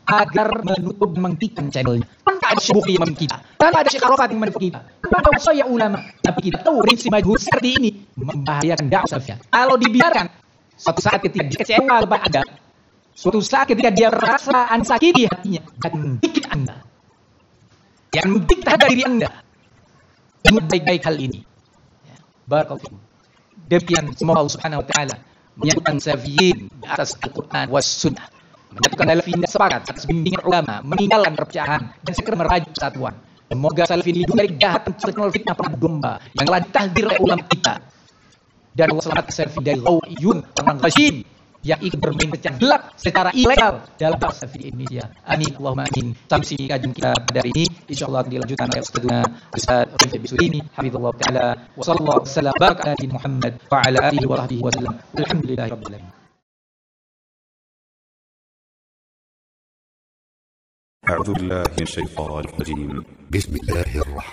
agar menutup dan menghentikan channelnya. Tanpa ada syubuk yang kita, tanpa ada Syekh Arafat yang menepuk kita, tanpa ada saya ulama. Tapi kita tahu prinsip majhul seperti ini membahayakan dakwah salafiyah. Kalau dibiarkan, suatu saat ketika dia kecewa kepada Anda, suatu saat ketika dia merasa sakiti hatinya, akan mendikit Anda, yang mendikte diri Anda. Ingat baik-baik hal ini. Barakallahu. Demikian semoga Allah Subhanahu wa taala menyatukan salafiyin di atas Al-Qur'an was sunnah. Menyatukan salafiyin sepakat atas bimbingan ulama, meninggalkan perpecahan dan segera meraih persatuan. Semoga salafiyin lindungi dari kejahatan fitnah perang domba yang telah ditahdir oleh ulama kita. Dan Allah selamatkan salafiyin dari ghawiyun, orang rajim yang ikut bermain pecah gelap secara ilegal dalam bangsa di Indonesia. Amin Allahumma amin. Sampai sini kajian kita pada hari ini. Insyaallah akan dilanjutkan oleh Ustaz Rifai Bisurini hafizallahu taala wa sallallahu wasallam baraka ala Muhammad wa ala alihi wa sahbihi wasallam. Alhamdulillahirabbil alamin. أعوذ بالله من الشيطان الرجيم. بسم الله الرحمن